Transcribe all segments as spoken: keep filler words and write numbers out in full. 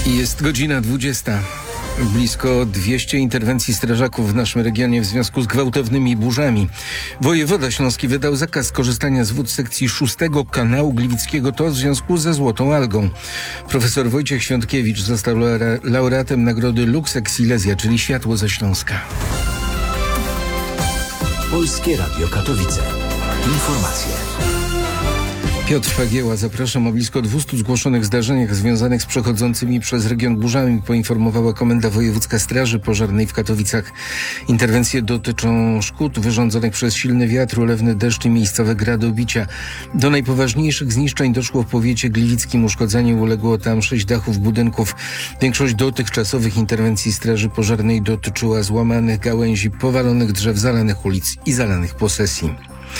Jest godzina dwudziesta. Blisko dwieście interwencji strażaków w naszym regionie w związku z gwałtownymi burzami. Wojewoda śląski wydał zakaz korzystania z wód sekcji szóstego kanału Gliwickiego, to w związku ze złotą algą. Profesor Wojciech Świątkiewicz został laureatem nagrody Lux Ex Silesia, czyli Światło ze Śląska. Polskie Radio Katowice. Informacje. Piotr Fagieła, zapraszam. O blisko dwustu zgłoszonych zdarzeniach związanych z przechodzącymi przez region burzami poinformowała Komenda Wojewódzka Straży Pożarnej w Katowicach. Interwencje dotyczą szkód wyrządzonych przez silny wiatr, ulewny deszcz i miejscowe grady obicia. Do najpoważniejszych zniszczeń doszło w powiecie gliwickim. Uszkodzeniu uległo tam sześć dachów budynków. Większość dotychczasowych interwencji Straży Pożarnej dotyczyła złamanych gałęzi, powalonych drzew, zalanych ulic i zalanych posesji.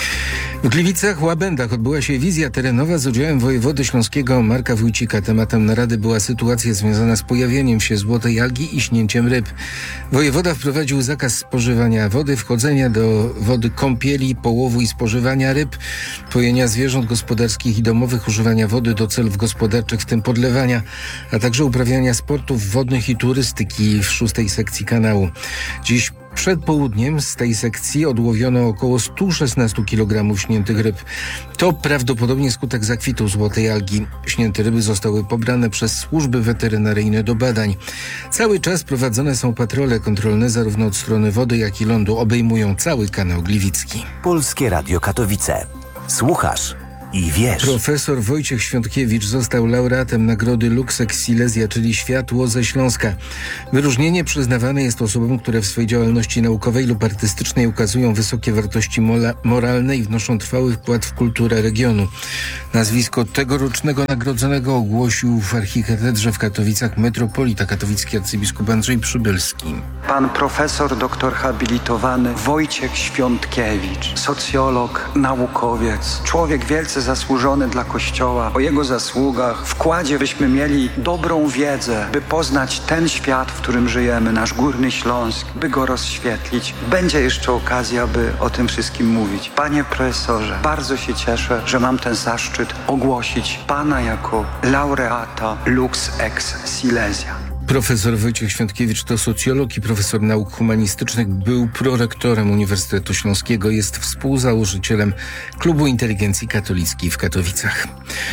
W Gliwicach Łabędach odbyła się wizja terenowa z udziałem wojewody śląskiego Marka Wójcika. Tematem narady była sytuacja związana z pojawieniem się złotej algi i śnięciem ryb. Wojewoda wprowadził zakaz spożywania wody, wchodzenia do wody kąpieli, połowu i spożywania ryb, pojenia zwierząt gospodarskich i domowych, używania wody do celów gospodarczych, w tym podlewania, a także uprawiania sportów wodnych i turystyki w szóstej sekcji kanału. Dziś przed południem z tej sekcji odłowiono około stu szesnastu kilogramów śniętych ryb. To prawdopodobnie skutek zakwitu złotej algi. Śnięte ryby zostały pobrane przez służby weterynaryjne do badań. Cały czas prowadzone są patrole kontrolne zarówno od strony wody, jak i lądu. Obejmują cały kanał Gliwicki. Polskie Radio Katowice. Słuchasz i wiesz. Profesor Wojciech Świątkiewicz został laureatem nagrody Lux Ex Silesia, czyli Światło ze Śląska. Wyróżnienie przyznawane jest osobom, które w swojej działalności naukowej lub artystycznej ukazują wysokie wartości mola- moralne i wnoszą trwały wkład w kulturę regionu. Nazwisko tegorocznego nagrodzonego ogłosił w archikatedrze w Katowicach metropolita katowicki arcybiskup Andrzej Przybylski. Pan profesor doktor habilitowany Wojciech Świątkiewicz, socjolog, naukowiec, człowiek wielce zasłużony dla Kościoła. O jego zasługach, wkładzie byśmy mieli dobrą wiedzę, by poznać ten świat, w którym żyjemy, nasz Górny Śląsk, by go rozświetlić. Będzie jeszcze okazja, by o tym wszystkim mówić. Panie profesorze, bardzo się cieszę, że mam ten zaszczyt ogłosić pana jako laureata Lux Ex Silesia. Profesor Wojciech Świątkiewicz to socjolog i profesor nauk humanistycznych. Był prorektorem Uniwersytetu Śląskiego. Jest współzałożycielem Klubu Inteligencji Katolickiej w Katowicach.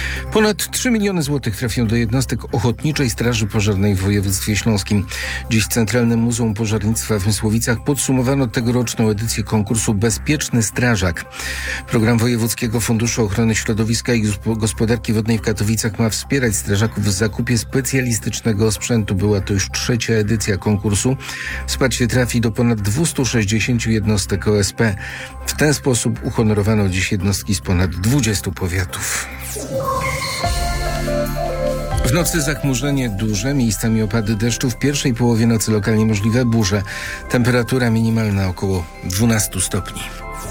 Ponad trzy miliony złotych trafią do jednostek Ochotniczej Straży Pożarnej w województwie śląskim. Dziś w Centralnym Muzeum Pożarnictwa w Mysłowicach podsumowano tegoroczną edycję konkursu Bezpieczny Strażak. Program Wojewódzkiego Funduszu Ochrony Środowiska i Gospodarki Wodnej w Katowicach ma wspierać strażaków w zakupie specjalistycznego sprzętu. Była to już trzecia edycja konkursu. Wsparcie trafi do ponad dwustu sześćdziesięciu jednostek O S P. W ten sposób uhonorowano dziś jednostki z ponad dwudziestu powiatów. W nocy zachmurzenie duże, miejscami opady deszczu. W pierwszej połowie nocy lokalnie możliwe burze. Temperatura minimalna około dwunastu stopni.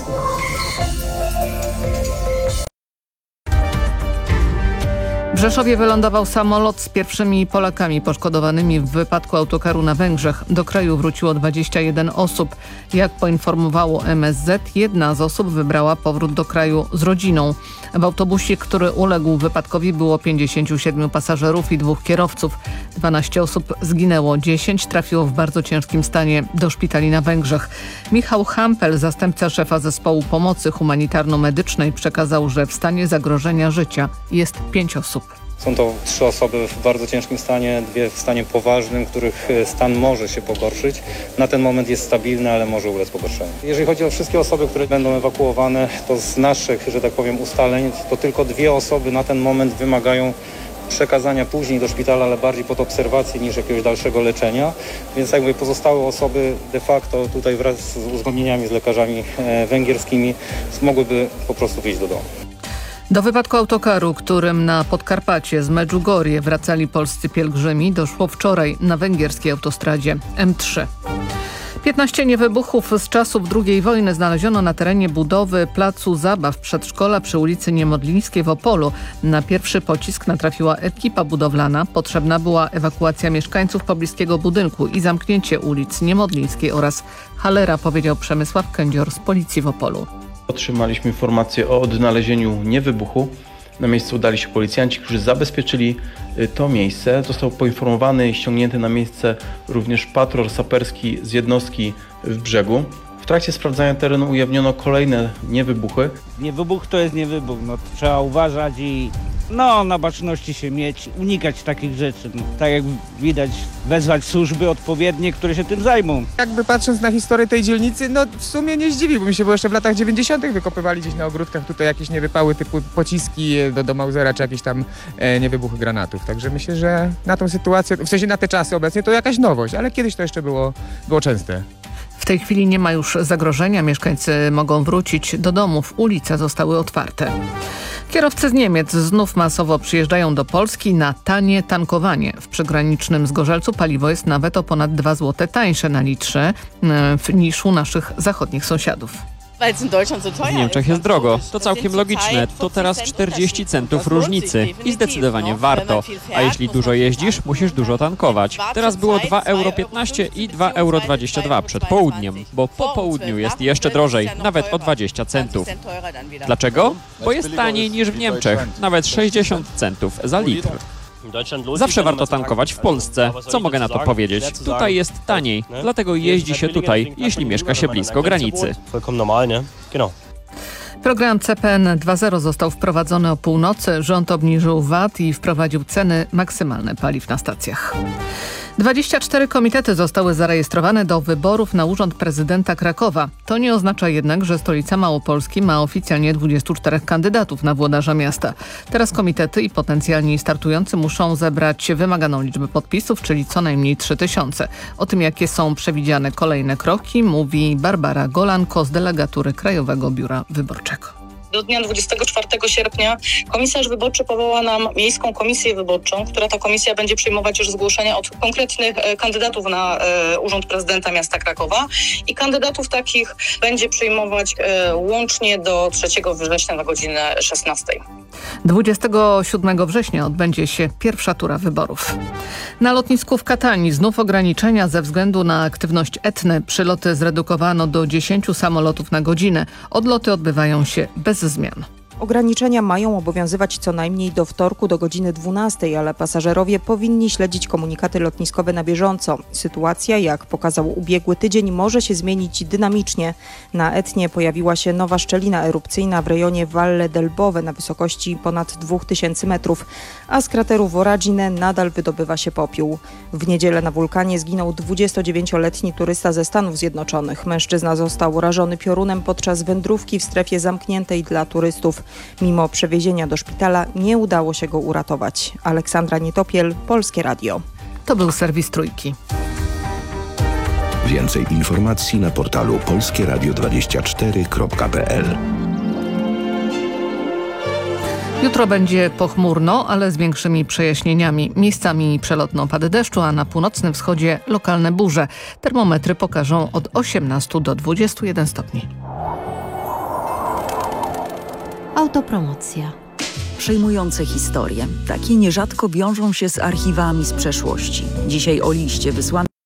W Rzeszowie wylądował samolot z pierwszymi Polakami poszkodowanymi w wypadku autokaru na Węgrzech. Do kraju wróciło dwadzieścia jeden osób. Jak poinformowało M S Z, jedna z osób wybrała powrót do kraju z rodziną. W autobusie, który uległ wypadkowi, było pięćdziesięciu siedmiu pasażerów i dwóch kierowców. dwanaście osób zginęło, dziesięć trafiło w bardzo ciężkim stanie do szpitali na Węgrzech. Michał Hampel, zastępca szefa zespołu pomocy humanitarno-medycznej, przekazał, że w stanie zagrożenia życia jest pięć osób. Są to trzy osoby w bardzo ciężkim stanie, dwie w stanie poważnym, których stan może się pogorszyć. Na ten moment jest stabilny, ale może ulec pogorszeniu. Jeżeli chodzi o wszystkie osoby, które będą ewakuowane, to z naszych, że tak powiem, ustaleń, to tylko dwie osoby na ten moment wymagają przekazania później do szpitala, ale bardziej pod obserwację niż jakiegoś dalszego leczenia. Więc jak mówię, pozostałe osoby de facto tutaj wraz z uzgodnieniami z lekarzami węgierskimi mogłyby po prostu wyjść do domu. Do wypadku autokaru, którym na Podkarpacie z Medjugorje wracali polscy pielgrzymi, doszło wczoraj na węgierskiej autostradzie M trzy. piętnaście niewybuchów z czasów drugiej wojny znaleziono na terenie budowy placu zabaw przedszkola przy ulicy Niemodlińskiej w Opolu. Na pierwszy pocisk natrafiła ekipa budowlana. Potrzebna była ewakuacja mieszkańców pobliskiego budynku i zamknięcie ulic Niemodlińskiej oraz Halera, powiedział Przemysław Kędzior z policji w Opolu. Otrzymaliśmy informację o odnalezieniu niewybuchu. Na miejsce udali się policjanci, którzy zabezpieczyli to miejsce. Został poinformowany i ściągnięty na miejsce również patrol saperski z jednostki w Brzegu. W trakcie sprawdzania terenu ujawniono kolejne niewybuchy. Niewybuch to jest niewybuch, no trzeba uważać i no na baczności się mieć, unikać takich rzeczy. No, tak jak widać, wezwać służby odpowiednie, które się tym zajmą. Jakby patrząc na historię tej dzielnicy, no w sumie nie zdziwiłbym się, bo jeszcze w latach dziewięćdziesiątych wykopywali gdzieś na ogródkach tutaj jakieś niewypały typu pociski do, do Mausera czy jakieś tam e, niewybuchy granatów. Także myślę, że na tą sytuację, w sensie na te czasy obecnie to jakaś nowość, ale kiedyś to jeszcze było, było częste. W tej chwili nie ma już zagrożenia, mieszkańcy mogą wrócić do domów, ulice zostały otwarte. Kierowcy z Niemiec znów masowo przyjeżdżają do Polski na tanie tankowanie. W przygranicznym Zgorzelcu paliwo jest nawet o ponad dwa złote tańsze na litrze y, niż u naszych zachodnich sąsiadów. W Niemczech jest drogo. To całkiem logiczne. To teraz czterdzieści centów różnicy i zdecydowanie warto. A jeśli dużo jeździsz, musisz dużo tankować. Teraz było dwa euro piętnaście i dwa euro dwadzieścia dwa przed południem, bo po południu jest jeszcze drożej, nawet o dwadzieścia centów. Dlaczego? Bo jest taniej niż w Niemczech, nawet sześćdziesiąt centów za litr. Zawsze warto tankować w Polsce. Co mogę na to powiedzieć? Tutaj jest taniej, dlatego jeździ się tutaj, jeśli mieszka się blisko granicy. Program C P N dwa zero został wprowadzony o północy. Rząd obniżył V A T i wprowadził ceny maksymalne paliw na stacjach. dwadzieścia cztery komitety zostały zarejestrowane do wyborów na urząd prezydenta Krakowa. To nie oznacza jednak, że stolica Małopolski ma oficjalnie dwudziestu czterech kandydatów na włodarza miasta. Teraz komitety i potencjalni startujący muszą zebrać wymaganą liczbę podpisów, czyli co najmniej trzy tysiące. O tym, jakie są przewidziane kolejne kroki, mówi Barbara Golanko z delegatury Krajowego Biura Wyborczego. Do dnia dwudziestego czwartego sierpnia komisarz wyborczy powoła nam miejską komisję wyborczą, która to komisja będzie przyjmować już zgłoszenia od konkretnych kandydatów na e, urząd prezydenta miasta Krakowa i kandydatów takich będzie przyjmować e, łącznie do trzeciego września na godzinę szesnastej. dwudziestego siódmego września odbędzie się pierwsza tura wyborów. Na lotnisku w Katani znów ograniczenia ze względu na aktywność Etny. Przyloty zredukowano do dziesięciu samolotów na godzinę. Odloty odbywają się bez zmian. Ograniczenia mają obowiązywać co najmniej do wtorku do godziny dwunastej, ale pasażerowie powinni śledzić komunikaty lotniskowe na bieżąco. Sytuacja, jak pokazał ubiegły tydzień, może się zmienić dynamicznie. Na Etnie pojawiła się nowa szczelina erupcyjna w rejonie Valle del Bove na wysokości ponad dwóch tysięcy metrów, a z krateru Voragine nadal wydobywa się popiół. W niedzielę na wulkanie zginął dwudziestodziewięcioletni turysta ze Stanów Zjednoczonych. Mężczyzna został rażony piorunem podczas wędrówki w strefie zamkniętej dla turystów. Mimo przewiezienia do szpitala nie udało się go uratować. Aleksandra Nietopiel, Polskie Radio. To był serwis Trójki. Więcej informacji na portalu polskie radio dwadzieścia cztery kropka p l. Jutro będzie pochmurno, ale z większymi przejaśnieniami. Miejscami przelotne opady deszczu, a na północnym wschodzie lokalne burze. Termometry pokażą od osiemnastu do dwudziestu jeden stopni. Autopromocja. Przejmujące historie. Takie nierzadko wiążą się z archiwami z przeszłości. Dzisiaj o liście wysłanym